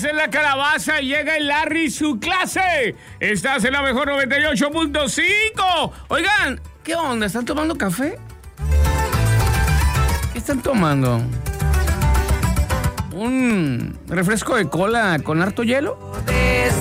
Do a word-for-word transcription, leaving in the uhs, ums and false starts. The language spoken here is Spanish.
Esa es la calabaza y llega el Larry su clase. Estás en la mejor noventa y ocho punto cinco. Oigan, ¿qué onda? ¿Están tomando café? ¿Qué están tomando? ¿Un refresco de cola con harto hielo?